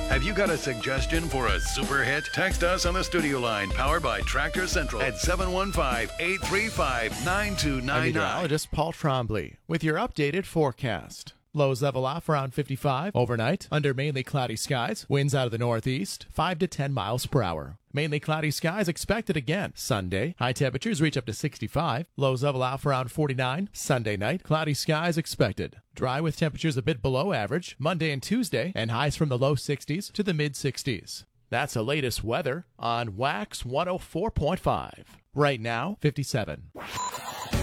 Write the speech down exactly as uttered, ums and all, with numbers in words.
Have you got a suggestion for a super hit? Text us on the studio line powered by Tractor Central at seven one five, eight three five, nine two nine nine. I'm meteorologist Paul Trombley with your updated forecast. Lows level off around fifty-five overnight under mainly cloudy skies. Winds out of the northeast, five to ten miles per hour. Mainly cloudy skies expected again Sunday. High temperatures reach up to sixty-five. Lows level off around forty-nine. Sunday night, cloudy skies expected. Dry with temperatures a bit below average Monday and Tuesday, and highs from the low sixties to the mid sixties. That's the latest weather on Wax one oh four point five. Right now, fifty-seven.